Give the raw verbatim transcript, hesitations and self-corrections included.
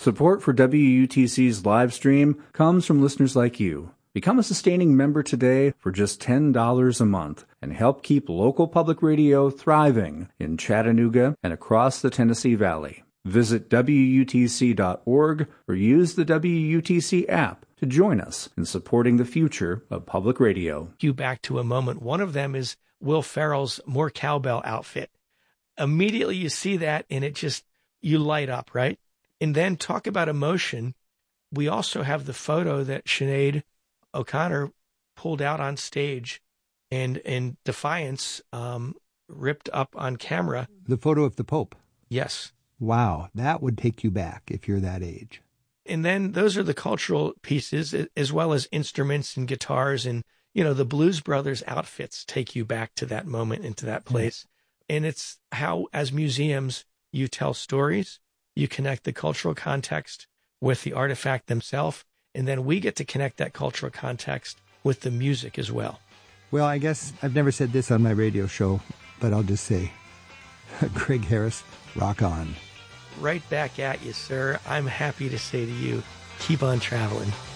Support for W U T C's live stream comes from listeners like you. Become a sustaining member today for just ten dollars a month and help keep local public radio thriving in Chattanooga and across the Tennessee Valley. Visit W U T C dot org or use the W U T C app to join us in supporting the future of public radio. You back to a moment. One of them is Will Ferrell's More Cowbell outfit. Immediately you see that and it just, you light up, right? And then talk about emotion. We also have the photo that Sinead O'Connor pulled out on stage and in defiance um, ripped up on camera. The photo of the Pope. Yes. Wow, that would take you back if you're that age. And then those are the cultural pieces, as well as instruments and guitars. And, you know, the Blues Brothers outfits take you back to that moment, into that place. Yeah. And it's how, as museums, you tell stories, you connect the cultural context with the artifact themselves, and then we get to connect that cultural context with the music as well. Well, I guess I've never said this on my radio show, but I'll just say, Greg Harris, rock on. Right back at you, sir. I'm happy to say to you, keep on traveling.